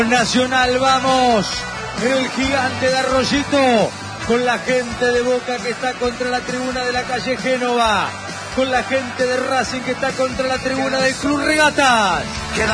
Nacional, vamos, el Gigante de Arroyito, con la gente de Boca que está contra la tribuna de la calle Génova, con la gente de Racing que está contra la tribuna del Club Regatas.